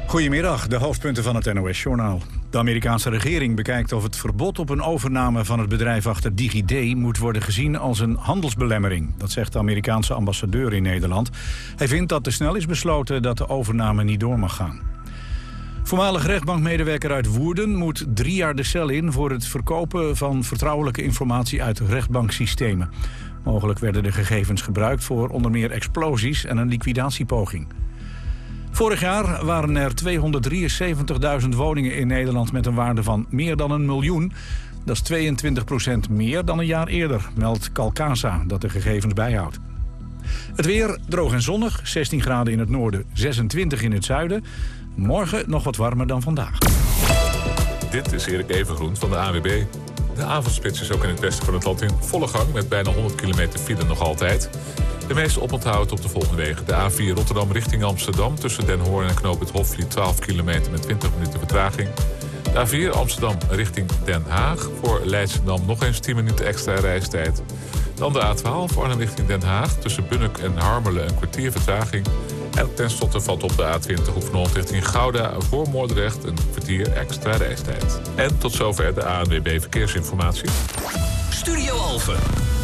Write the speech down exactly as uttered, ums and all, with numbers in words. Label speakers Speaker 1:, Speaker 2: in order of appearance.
Speaker 1: Goedemiddag, de hoofdpunten van het N O S-journaal. De Amerikaanse regering bekijkt of het verbod op een overname van het bedrijf achter DigiD moet worden gezien als een handelsbelemmering. Dat zegt de Amerikaanse ambassadeur in Nederland. Hij vindt dat te snel is besloten dat de overname niet door mag gaan. Voormalig rechtbankmedewerker uit Woerden moet drie jaar de cel in voor het verkopen van vertrouwelijke informatie uit rechtbanksystemen. Mogelijk werden de gegevens gebruikt voor onder meer explosies en een liquidatiepoging. Vorig jaar waren er tweehonderddrieënzeventigduizend woningen in Nederland met een waarde van meer dan een miljoen. Dat is tweeëntwintig procent meer dan een jaar eerder, meldt Calcasa, dat de gegevens bijhoudt. Het weer droog en zonnig, zestien graden in het noorden, zesentwintig in het zuiden. Morgen nog wat warmer dan vandaag.
Speaker 2: Dit is Erik Evengroen van de A N W B. De avondspits is ook in het westen van het land in volle gang met bijna honderd kilometer file nog altijd. De meeste oponthoud op de volgende wegen. De A vier Rotterdam richting Amsterdam tussen Den Hoorn en Knoop het Hofvliet twaalf kilometer met twintig minuten vertraging. De A vier Amsterdam richting Den Haag. Voor Leidschendam nog eens tien minuten extra reistijd. Dan de A twaalf Arnhem richting Den Haag tussen Bunnik en Harmelen een kwartier vertraging. En tenslotte valt op de A twintig Hoefnoord richting Gouda voor Moordrecht een kwartier extra reistijd. En tot zover de A N W B Verkeersinformatie.
Speaker 3: Studio Alphen.